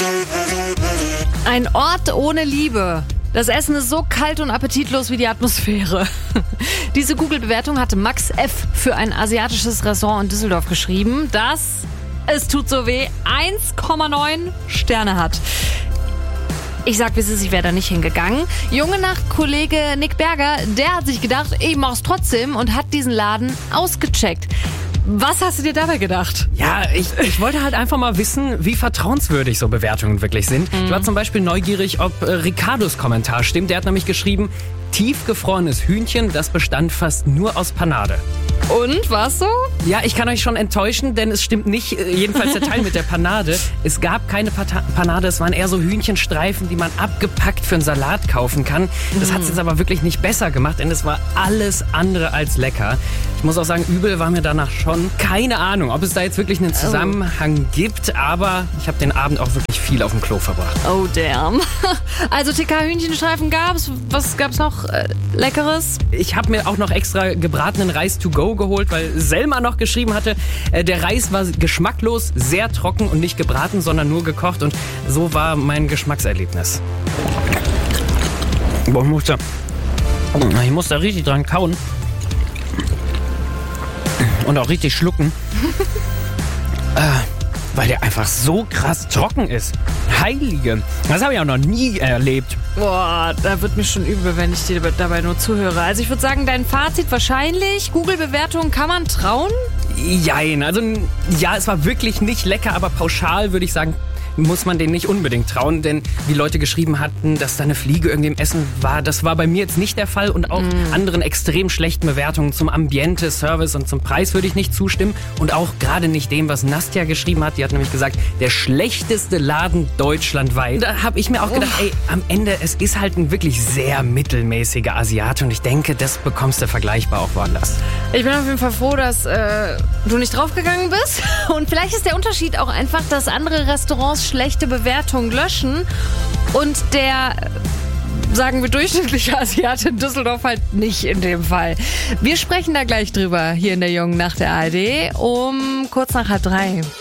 Ein Ort ohne Liebe. Das Essen ist so kalt und appetitlos wie die Atmosphäre. Diese Google-Bewertung hatte Max F. für ein asiatisches Restaurant in Düsseldorf geschrieben, das, es tut so weh, 1,9 Sterne hat. Ich sag, wie es ist, ich wäre da nicht hingegangen. Junge Nacht-Kollege Nick Berger, der hat sich gedacht, ich mach's trotzdem und hat diesen Laden ausgecheckt. Was hast du dir dabei gedacht? Ja, ich wollte halt einfach mal wissen, wie vertrauenswürdig so Bewertungen wirklich sind. Ich war zum Beispiel neugierig, ob Ricardos Kommentar stimmt. Der hat nämlich geschrieben, tiefgefrorenes Hühnchen, das bestand fast nur aus Panade. Und, war's so? Ja, ich kann euch schon enttäuschen, denn es stimmt nicht, jedenfalls der Teil mit der Panade. Es gab keine Panade, es waren eher so Hühnchenstreifen, die man abgepackt für einen Salat kaufen kann. Das hat es jetzt aber wirklich nicht besser gemacht, denn es war alles andere als lecker. Ich muss auch sagen, übel war mir danach schon. Keine Ahnung, ob es da jetzt wirklich einen Zusammenhang gibt, aber ich habe den Abend auch wirklich viel auf dem Klo verbracht. Oh damn. Also TK-Hühnchenstreifen gab's. Was gab's noch Leckeres? Ich habe mir auch noch extra gebratenen Reis to go geholt, weil Selma noch geschrieben hatte, der Reis war geschmacklos, sehr trocken und nicht gebraten, sondern nur gekocht. Und so war mein Geschmackserlebnis. Boah, ich muss da richtig dran kauen. Und auch richtig schlucken. Weil der einfach so krass trocken ist. Heilige. Das habe ich auch noch nie erlebt. Boah, da wird mir schon übel, wenn ich dir dabei nur zuhöre. Also ich würde sagen, dein Fazit wahrscheinlich. Google-Bewertungen kann man trauen? Jein, also ja, es war wirklich nicht lecker, aber pauschal würde ich sagen, muss man denen nicht unbedingt trauen, denn wie Leute geschrieben hatten, dass da eine Fliege irgendwie im Essen war, das war bei mir jetzt nicht der Fall und auch anderen extrem schlechten Bewertungen zum Ambiente, Service und zum Preis würde ich nicht zustimmen und auch gerade nicht dem, was Nastja geschrieben hat. Die hat nämlich gesagt, der schlechteste Laden deutschlandweit. Da habe ich mir auch gedacht, ey, am Ende, es ist halt ein wirklich sehr mittelmäßiger Asiate und ich denke, das bekommst du vergleichbar auch woanders. Ich bin auf jeden Fall froh, dass du nicht draufgegangen bist und vielleicht ist der Unterschied auch einfach, dass andere Restaurants schlechte Bewertungen löschen und der, sagen wir, durchschnittliche Asiate in Düsseldorf halt nicht in dem Fall. Wir sprechen da gleich drüber hier in der Jungen Nacht der ARD um kurz nach 2:30.